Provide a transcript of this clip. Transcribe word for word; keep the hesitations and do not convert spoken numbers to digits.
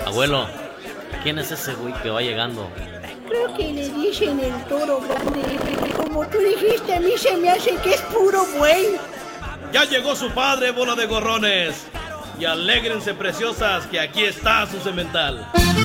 Abuelo, ¿quién es ese güey que va llegando? Creo que le dicen el toro grande. Como tú dijiste, a mí se me hace que es puro buey. Ya llegó su padre, bola de gorrones. Y alégrense, preciosas, que aquí está su semental.